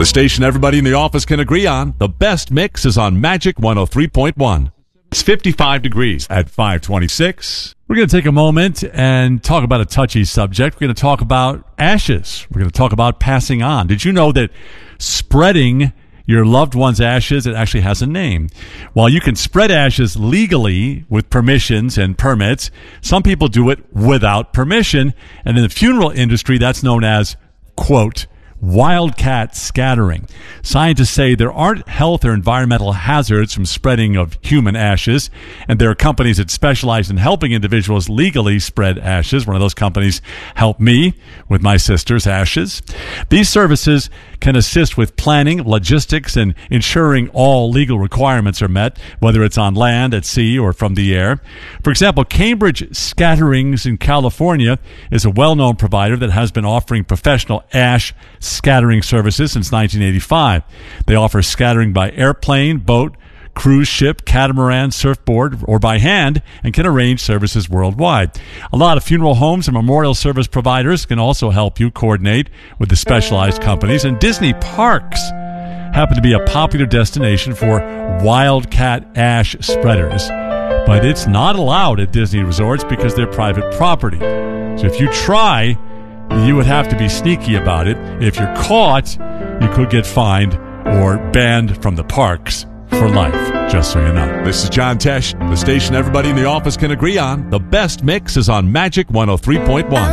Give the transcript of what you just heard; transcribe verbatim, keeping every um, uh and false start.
The station everybody in the office can agree on. The best mix is on Magic one oh three point one. It's fifty-five degrees at five twenty-six. We're going to take a moment and talk about a touchy subject. We're going to talk about ashes. We're going to talk about passing on. Did you know that spreading your loved one's ashes, it actually has a name? While you can spread ashes legally with permissions and permits, some people do it without permission. And in the funeral industry, that's known as, quote, wildcat scattering. Scientists say there aren't health or environmental hazards from spreading of human ashes, and there are companies that specialize in helping individuals legally spread ashes. One of those companies helped me with my sister's ashes. These services can assist with planning, logistics, and ensuring all legal requirements are met, whether it's on land, at sea, or from the air. For example, Cambridge Scatterings in California is a well-known provider that has been offering professional ash scattering services since nineteen eighty-five. They offer scattering by airplane, boat, cruise ship, catamaran, surfboard, or by hand, and can arrange services worldwide. A lot of funeral homes and memorial service providers can also help you coordinate with the specialized companies, and Disney parks happen to be a popular destination for wildcat ash spreaders. But it's not allowed at Disney resorts because they're private property. So if you try, you would have to be sneaky about it. If you're caught, you could get fined or banned from the parks for life, just so you know. This is John Tesh, the station everybody in the office can agree on. The best mix is on Magic one oh three point one.